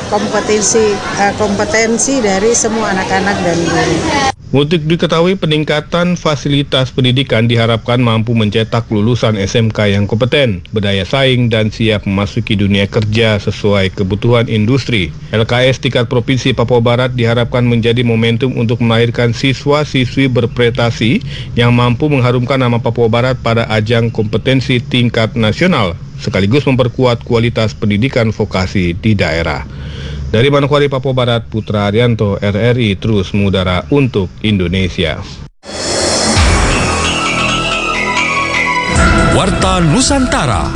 kompetensi dari semua anak-anak dan guru. Untuk diketahui, peningkatan fasilitas pendidikan diharapkan mampu mencetak lulusan SMK yang kompeten, berdaya saing, dan siap memasuki dunia kerja sesuai kebutuhan industri. LKS tingkat Provinsi Papua Barat diharapkan menjadi momentum untuk melahirkan siswa-siswi berprestasi yang mampu mengharumkan nama Papua Barat pada ajang kompetensi tingkat nasional, sekaligus memperkuat kualitas pendidikan vokasi di daerah. Dari Manokwari, Papua Barat, Putra Arianto, RRI terus mengudara untuk Indonesia. Warta Nusantara.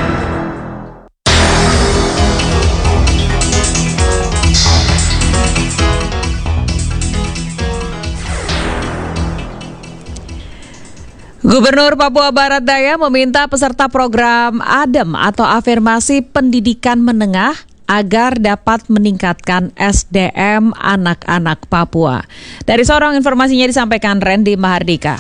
Gubernur Papua Barat Daya meminta peserta program ADEM atau Afirmasi Pendidikan Menengah agar dapat meningkatkan SDM anak-anak Papua. Dari Sorong, informasinya disampaikan Randy Mahardika.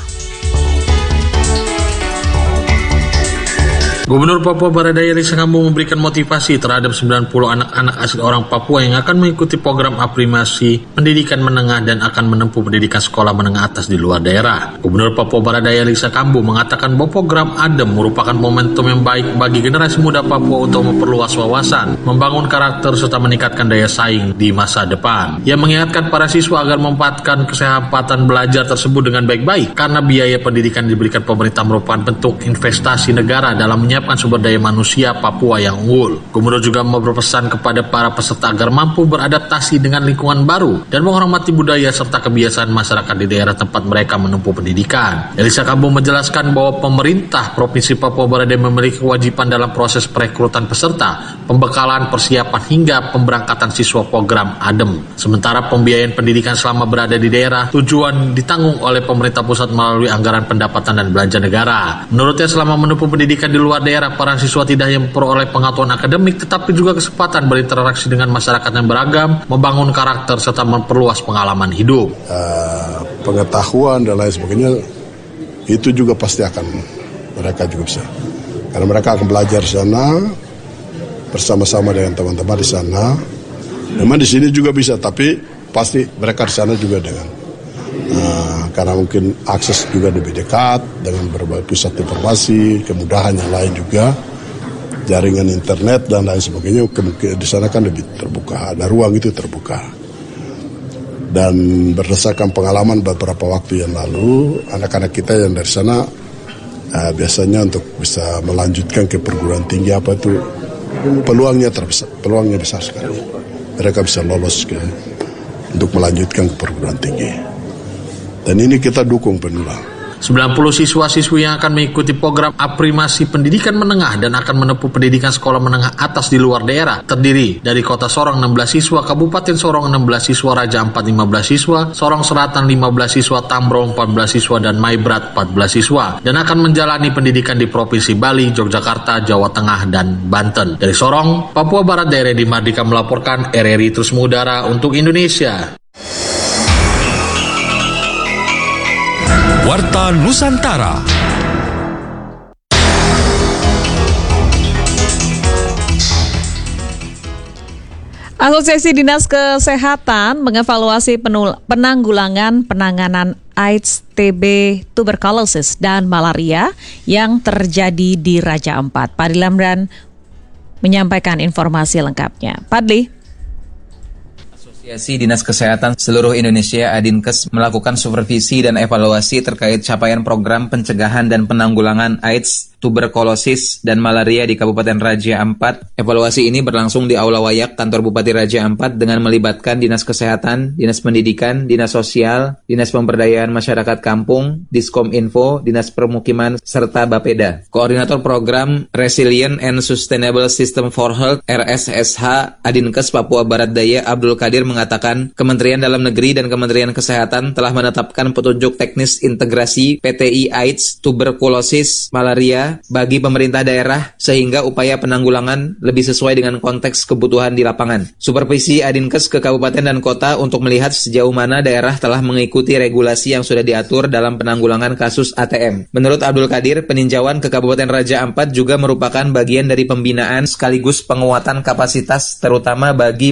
Gubernur Papua Barat Daya Risa Kambung memberikan motivasi terhadap 90 anak-anak asli orang Papua yang akan mengikuti program afirmasi pendidikan menengah dan akan menempuh pendidikan sekolah menengah atas di luar daerah. Gubernur Papua Barat Daya Risa Kambung mengatakan bahwa program ADEM merupakan momentum yang baik bagi generasi muda Papua untuk memperluas wawasan, membangun karakter serta meningkatkan daya saing di masa depan. Ia mengingatkan para siswa agar memanfaatkan kesempatan belajar tersebut dengan baik-baik karena biaya pendidikan diberikan pemerintah merupakan bentuk investasi negara dalam menyiapkan sumber daya manusia Papua yang unggul. Gubernur juga berpesan kepada para peserta agar mampu beradaptasi dengan lingkungan baru dan menghormati budaya serta kebiasaan masyarakat di daerah tempat mereka menempuh pendidikan. Elisa Kambung menjelaskan bahwa pemerintah Provinsi Papua Barat Daya memiliki kewajiban dalam proses perekrutan peserta, pembekalan, persiapan hingga pemberangkatan siswa program ADEM. Sementara pembiayaan pendidikan selama berada di daerah tujuan ditanggung oleh pemerintah pusat melalui anggaran pendapatan dan belanja negara. Menurutnya selama menempuh pendidikan di luar daerah, para siswa tidak hanya memperoleh pengetahuan akademik tetapi juga kesempatan berinteraksi dengan masyarakat yang beragam, membangun karakter serta memperluas pengalaman hidup. Pengetahuan dan lain sebagainya itu juga pasti akan mereka juga bisa. Karena mereka akan belajar di sana bersama-sama dengan teman-teman di sana. Memang di sini juga bisa, tapi pasti mereka di sana juga dengan karena mungkin akses juga lebih dekat dengan berbagai pusat informasi, kemudahan yang lain juga, jaringan internet dan lain sebagainya, kemungkinan di sana kan lebih terbuka, ada ruang itu terbuka. Dan berdasarkan pengalaman beberapa waktu yang lalu, anak-anak kita yang dari sana biasanya untuk bisa melanjutkan ke perguruan tinggi peluangnya besar sekali. Mereka bisa lolos untuk melanjutkan ke perguruan tinggi. Dan ini kita dukung penuh. 90 siswa-siswi yang akan mengikuti program afirmasi pendidikan menengah dan akan menempuh pendidikan sekolah menengah atas di luar daerah terdiri dari Kota Sorong 16 siswa, Kabupaten Sorong 16 siswa, Raja Ampat 15 siswa, Sorong Selatan 15 siswa, Tambrong 14 siswa, dan Maibrat 14 siswa, dan akan menjalani pendidikan di Provinsi Bali, Yogyakarta, Jawa Tengah, dan Banten. Dari Sorong, Papua Barat, daerah di Mardika melaporkan, RRI terus mengudara untuk Indonesia. Warta Nusantara. Asosiasi Dinas Kesehatan mengevaluasi penanganan AIDS, TB, tuberkulosis, dan malaria yang terjadi di Raja Ampat. Padli Lamran menyampaikan informasi lengkapnya. Padli. Asosiasi Dinas Kesehatan seluruh Indonesia Adinkes melakukan supervisi dan evaluasi terkait capaian program pencegahan dan penanggulangan AIDS, tuberkulosis, dan malaria di Kabupaten Raja Ampat. Evaluasi ini berlangsung di Aula Wayak Kantor Bupati Raja Ampat dengan melibatkan Dinas Kesehatan, Dinas Pendidikan, Dinas Sosial, Dinas Pemberdayaan Masyarakat Kampung, Diskom Info, Dinas Permukiman, serta Bapeda. Koordinator Program Resilient and Sustainable System for Health RSSH Adinkes Papua Barat Daya Abdul Qadir mengatakan Kementerian Dalam Negeri dan Kementerian Kesehatan telah menetapkan petunjuk teknis integrasi PTI AIDS, tuberkulosis, malaria bagi pemerintah daerah sehingga upaya penanggulangan lebih sesuai dengan konteks kebutuhan di lapangan. Supervisi Adinkes ke kabupaten dan kota untuk melihat sejauh mana daerah telah mengikuti regulasi yang sudah diatur dalam penanggulangan kasus ATM. Menurut Abdul Qadir, peninjauan ke Kabupaten Raja Ampat juga merupakan bagian dari pembinaan sekaligus penguatan kapasitas terutama bagi